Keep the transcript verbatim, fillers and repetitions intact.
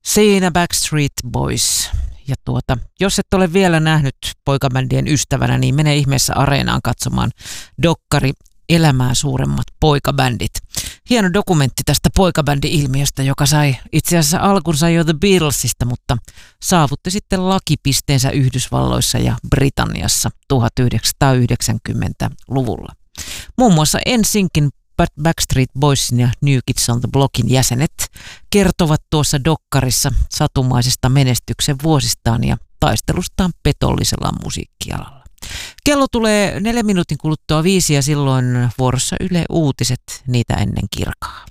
Siinä Backstreet Boys. Ja tuota, jos et ole vielä nähnyt poikabändien ystävänä, niin mene ihmeessä Areenaan katsomaan dokkari Elämää suuremmat poikabändit. Hieno dokumentti tästä poikabändi-ilmiöstä, joka sai itse asiassa alkunsa jo The Beatlesista, mutta saavutti sitten lakipisteensä Yhdysvalloissa ja Britanniassa tuhatyhdeksänsataayhdeksänkymmentäluvulla. Muun muassa N Syncin, Backstreet Boysin ja New Kids on the Blockin jäsenet kertovat tuossa dokkarissa satumaisesta menestyksen vuosistaan ja taistelustaan petollisella musiikkialalla. Kello tulee neljän minuutin kuluttua viisi ja silloin vuorossa Yle Uutiset, niitä ennen kirkaa.